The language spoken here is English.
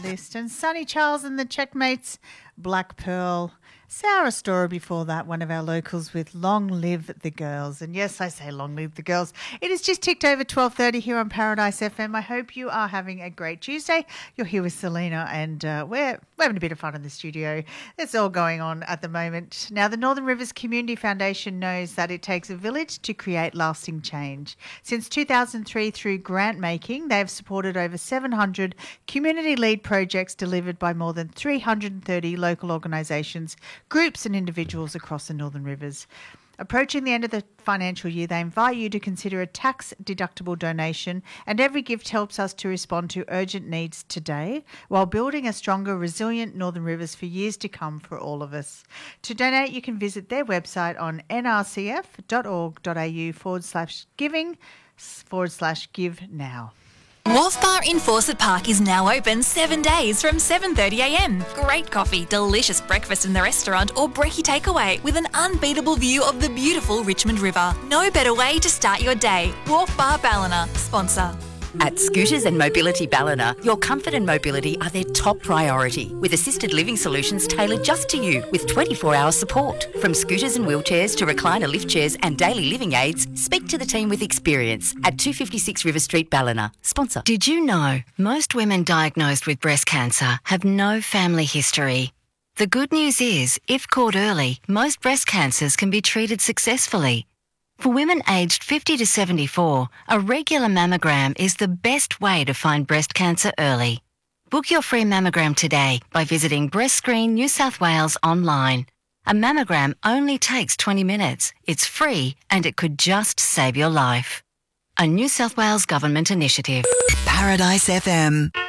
list. And Sonny Charles and the Checkmates, Black Pearl. Sarah Storer before that, one of our locals with Long Live the Girls. And yes, I say Long Live the Girls. It has just ticked over 12:30 here on Paradise FM. I hope you are having a great Tuesday. You're here with Selena and we're having a bit of fun in the studio. It's all going on at the moment. Now, the Northern Rivers Community Foundation knows that it takes a village to create lasting change. Since 2003, through grant making, they have supported over 700 community-led projects delivered by more than 330 local organisations, groups and individuals across the Northern Rivers. Approaching the end of the financial year, they invite you to consider a tax-deductible donation, and every gift helps us to respond to urgent needs today while building a stronger, resilient Northern Rivers for years to come for all of us. To donate, you can visit their website on nrcf.org.au/giving/give now. Wharf Bar in Fawcett Park is now open 7 days from 7:30am. Great coffee, delicious breakfast in the restaurant or brekkie takeaway with an unbeatable view of the beautiful Richmond River. No better way to start your day. Wharf Bar Ballina, sponsor. At Scooters and Mobility Ballina, your comfort and mobility are their top priority, with assisted living solutions tailored just to you with 24-hour support. From scooters and wheelchairs to recliner lift chairs and daily living aids, speak to the team with experience at 256 River Street, Ballina. Sponsor. Did you know most women diagnosed with breast cancer have no family history? The good news is, if caught early, most breast cancers can be treated successfully. For women aged 50 to 74, a regular mammogram is the best way to find breast cancer early. Book your free mammogram today by visiting Breast Screen New South Wales online. A mammogram only takes 20 minutes. It's free and it could just save your life. A New South Wales Government initiative. Paradise FM.